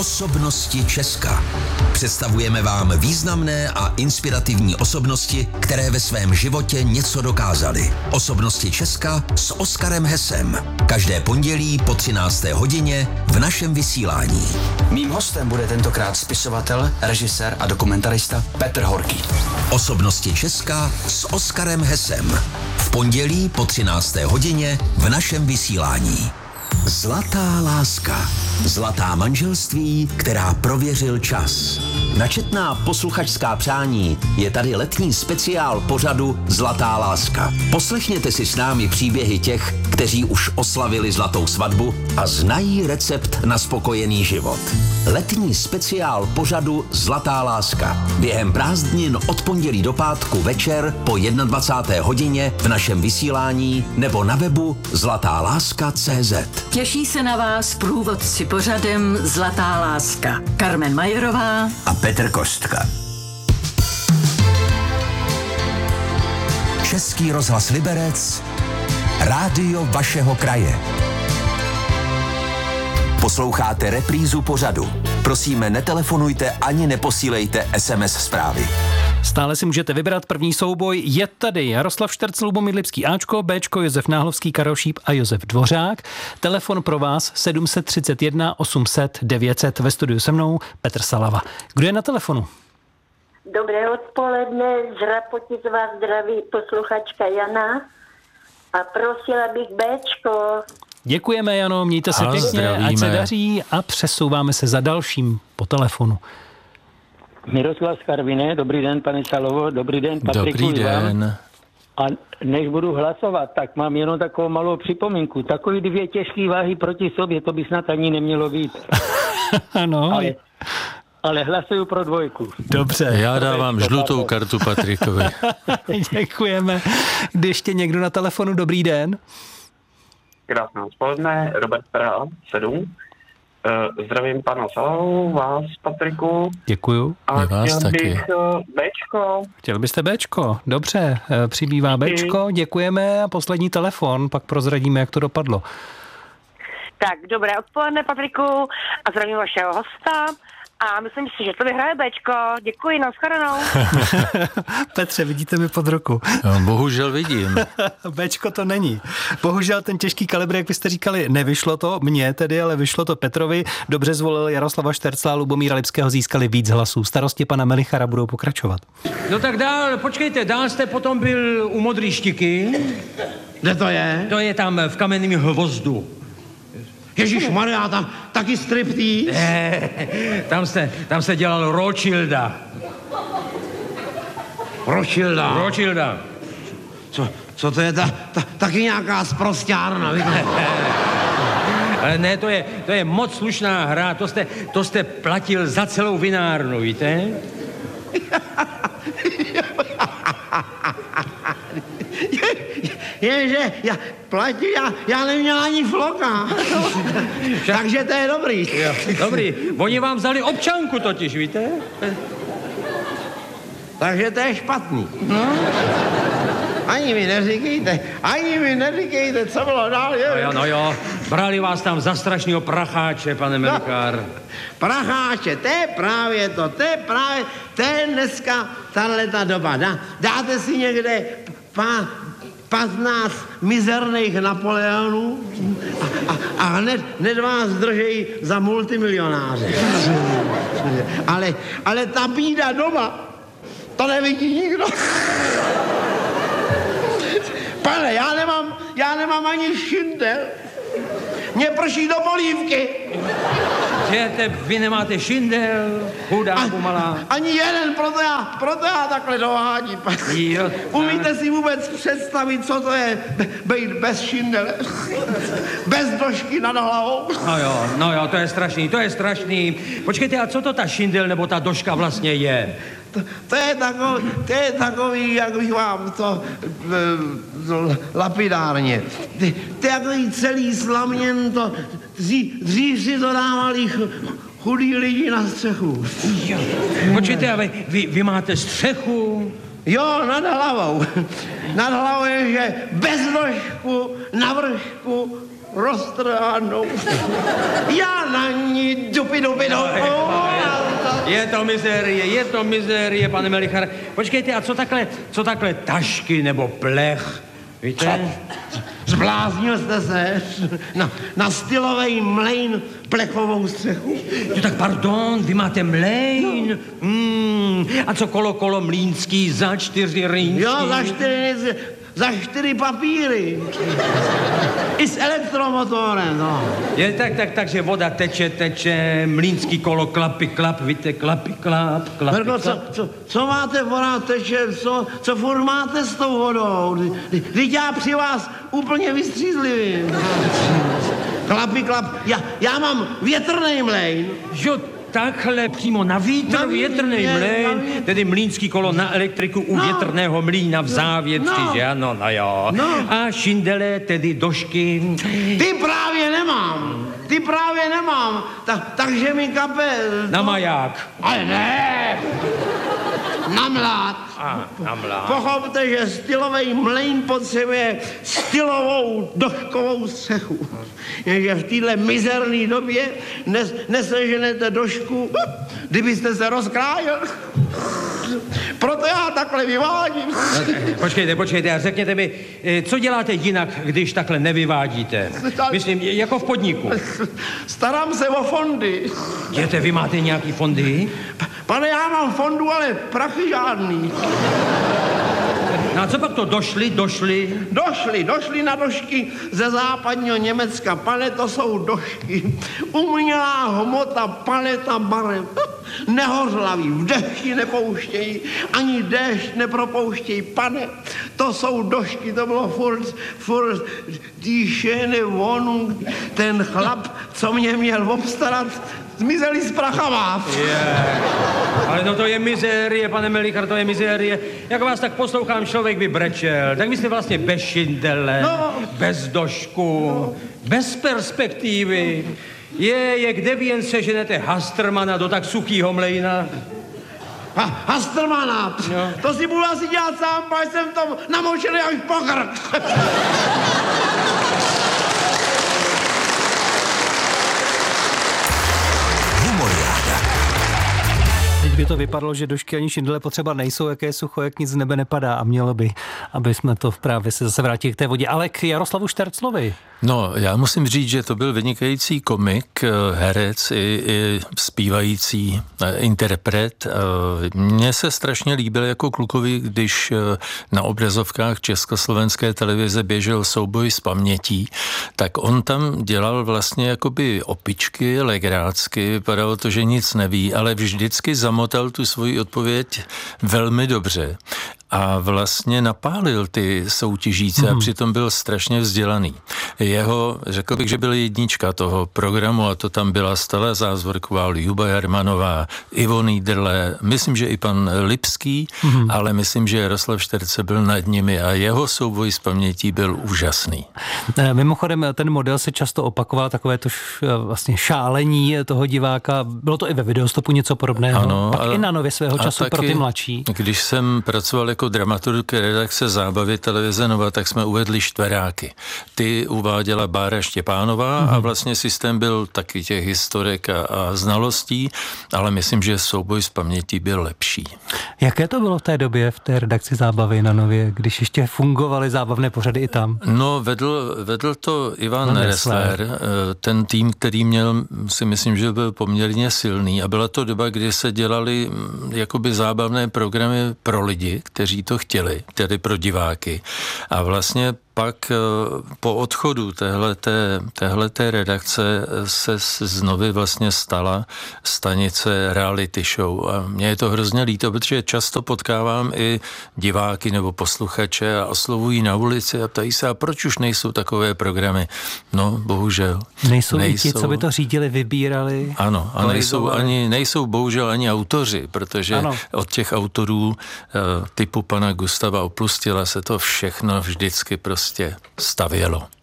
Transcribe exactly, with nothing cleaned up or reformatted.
Osobnosti Česka. Představujeme vám významné a inspirativní osobnosti, které ve svém životě něco dokázaly. Osobnosti Česka s Oskarem Hesem. Každé pondělí po třinácté hodině v našem vysílání. Mým hostem bude tentokrát spisovatel, režisér a dokumentarista Petr Horký. Osobnosti Česka s Oskarem Hesem. V pondělí po třinácté hodině v našem vysílání. Zlatá láska. Zlatá manželství, která prověřil čas. Na četná posluchačská přání je tady letní speciál pořadu Zlatá láska. Poslechněte si s námi příběhy těch, kteří už oslavili zlatou svatbu a znají recept na spokojený život. Letní speciál pořadu Zlatá láska. Během prázdnin od pondělí do pátku večer po dvacáté jedné hodině v našem vysílání nebo na webu zlatá láska tečka cé zet. Těší se na vás průvodci pořadem Zlatá láska. Carmen Majerová a Petr Kostka. Český rozhlas Liberec, rádio vašeho kraje. Posloucháte reprízu pořadu. Prosíme, netelefonujte ani neposílejte es em es zprávy. Stále si můžete vybrat první souboj. Je tady Jaroslav Šterc, Lubomír Lipský Ačko, Bčko, Josef Náhlovský, Karel Šíp a Josef Dvořák. Telefon pro vás sedm set třicet jedna osm set devět set. Ve studiu se mnou Petr Salava. Kdo je na telefonu? Dobré odpoledne, z Rapotic vás zdraví posluchačka Jana a prosila bych Bčko. Děkujeme, Jano, mějte se pěkně, ať se daří a přesouváme se za dalším po telefonu. Miroslav z Karviné, dobrý den, pane Salovo, dobrý den, Patriku. Dobrý den. A než budu hlasovat, tak mám jenom takovou malou připomínku. Takový dvě těžké váhy proti sobě, to by snad ani nemělo být. Ano. Ale, ale hlasuju pro dvojku. Dobře. Já dávám žlutou kartu Patrikovi. Děkujeme. Když ještě někdo na telefonu, dobrý den. Krásné odpoledne, Robert Praha, sedm. Zdravím pana Salavu, vás, Patriku. Děkuju. A vás chtěl taky. bych Bčko. Chtěl byste Bčko? Dobře, přibývá Bčko, děkujeme a poslední telefon, pak prozradíme, jak to dopadlo. Tak, dobré odpoledne, Patriku, a zdravím vašeho hosta. A myslím si, že to vyhraje Bčko. Děkuji, nashledanou. Petře, vidíte mi pod ruku. No, bohužel vidím. Bčko to není. Bohužel ten těžký kalibr, jak byste říkali, nevyšlo to mně tedy, ale vyšlo to Petrovi. Dobře zvolil Jaroslava Štercla a Lubomíra Lipského, získali víc hlasů. Starosti pana Melichara budou pokračovat. No tak dál, počkejte, dál jste potom byl u Modrý Štiky. Kde to je? To je tam v Kamenném Hvozdu. Ježišmarja, tam taky striptease. Ne, tam se, tam se dělal Rothschilda. Rothschilda. Rothschilda. Co, co to je? Ta, ta, taky nějaká sprosťárna, víte? Ale ne, to je, to je moc slušná hra, to jste, to jste platil za celou vinárnu, víte? Jenže já platí, já, já neměl ani floka. Takže to je dobrý. Jo, dobrý. Oni vám vzali občanku totiž, víte? Takže to je špatný. No. Ani mi neříkejte, ani mi neříkejte, co bylo dál. Je. No jo, no jo, brali vás tam za strašného pracháče, pane Melikár. No, pracháče, to je právě to, to je právě, to je dneska tahleta doba. Dá, dáte si někde pá, patnáct mizerných Napoleonů a, a, a hned, hned vás držejí za multimilionáře. Ale, ale ta bída doma, to nevidí nikdo. Pane, já nemám, já nemám ani šindel. Mě prší do polívky. Žijete, vy nemáte šindel, chudáku malá. Ani jeden, proto já, proto já takhle dohádím. Jo, umíte si vůbec představit, co to je být bez šindele? Bez došky nad hlavou? No jo, no jo, to je strašný, to je strašný. Počkejte, a co to ta šindel nebo ta doška vlastně je? To, to, je takový, to je takový, jak bych vám to, to lapidárně. To, to je takový celý slaměn, to dřív, dřív si to dávali chudí lidi na střechu. Jo. Počkejte, a vy, vy, vy máte střechu? Jo, nad hlavou. Nad hlavou je, že bez nožku, na vršku, roztrhanou. Já na ní dup. dupi, dupi, dupi. Je to mizérie, je to mizérie, pane Melichar. Počkejte, a co takhle, co takhle tašky nebo plech? Víte? Zbláznil jste se na, na stylový mlejn plechovou střechu. No tak pardon, vy máte mlejn. No. Mm, a co kolo, kolo mlínský za čtyři rýnský? Jo, za čtyři, za čtyři papíry. I s elektromotorem, no. Je tak, tak, takže voda teče, teče, mlínský kolo, klapy, klap, víte, klapy, klap, klapy, Verko, klap. co, co, co máte, voda teče, co, co furt máte s tou vodou? Vždyť já při vás úplně vystřízlivý. Klapy, klap, já, já mám větrnej mlejn. Jo, takhle přímo na vítr, Na větrnej vítr, mlejn, na vítr. tedy mlínský kolo na elektriku u No. větrného mlýna v závětři, No. že ano, no jo. No. A šindele, tedy došky. Ty právě nemám, ty právě nemám, Ta, takže mi kape... Na maják. Ale ne, na mlád. A, na mlád. Pochopte, že stylový mlejn potřebuje stylovou doškovou střechu. Jenže v téhle mizerné době nes, neseženete došku, kdybyste se rozkrájel. Proto já takhle vyvádím. Počkejte, počkejte a řekněte mi, eh, co děláte jinak, když takhle nevyvádíte? Myslím, jako v podniku. Starám se o fondy. Jděte, vy máte nějaký fondy? Pane, já mám fondu, ale prachy žádný. No a co pak to došli, došli? Došli, došli na došky ze západního Německa. Pane, to jsou došky. Umělá hmota, paleta barev. Nehořlaví, v dešti nepouštějí, ani déšť nepropouštějí. Pane, to jsou došky, to bylo furt, furt týšeny vonu. Ten chlap, co mě měl obstarat, zmizeli s prachama. Yeah. Ale no to je mizérie, pane Melichar, to je mizérie. Jak vás tak poslouchám, člověk by brečel. Tak vy jste vlastně bez šindele, no. bez došku, no. bez perspektivy. Je, je, kde vy jen seženete Hastrmana do tak suchýho mlejna? Ha, Hastrmana, no. To si budu asi dělat sám, protože jsem v tom namočený až po krk. Teď by to vypadalo, že došky ani šindele potřeba nejsou, jaké sucho, jak nic z nebe nepadá a mělo by, aby jsme to právě se zase vrátili k té vodě. Ale k Jaroslavu Šterclovi. No, já musím říct, že to byl vynikající komik, herec i, i zpívající interpret. Mně se strašně líbil jako klukovi, když na obrazovkách československé televize běžel Souboj s pamětí, tak on tam dělal vlastně jakoby opičky, legrácky, vypadalo to, že nic neví, ale vždycky zamotal tu svoji odpověď velmi dobře. A vlastně napálil ty soutěžíce mm. a přitom byl strašně vzdělaný. Jeho, řekl bych, že byl jednička toho programu a to tam byla Stella Zázvorková, Ljuba Jarmanová, Ivo Niederle, myslím, že i pan Lipský, mm. ale myslím, že Jaroslav Šterce byl nad nimi a jeho souboj s pamětí byl úžasný. Mimochodem, ten model se často opakoval, takové to vlastně šálení toho diváka. Bylo to i ve Videostopu něco podobného. Ano, Pak a, i na Nově svého času pro ty mladší. Když jsem pracoval jako dramaturg redakce Zábavy televize Nova, tak jsme uvedli Štveráky. Ty uváděla Bára Štěpánová mm. a vlastně systém byl taky těch historek a, a znalostí, ale myslím, že souboj s pamětí byl lepší. Jaké to bylo v té době v té redakci Zábavy na Nově, když ještě fungovaly zábavné pořady i tam? No, vedl, vedl to Ivan Ressler, ten tým, který měl, si myslím, že byl poměrně silný a byla to doba, kdy se dělali jakoby zábavné programy pro lidi, kteří to chtěli, tedy pro diváky. A vlastně pak po odchodu téhleté, téhleté redakce se znovu vlastně stala stanice reality show. A mně je to hrozně líto, protože často potkávám i diváky nebo posluchače a oslovují na ulici a ptají se, a proč už nejsou takové programy? No, bohužel. Nejsou, nejsou. I ti, co by to řídili, vybírali? Ano, a nejsou, ani, nejsou bohužel ani autoři, protože ano. od těch autorů typu pana Gustava Oplustila se to všechno vždycky prostě stavělo.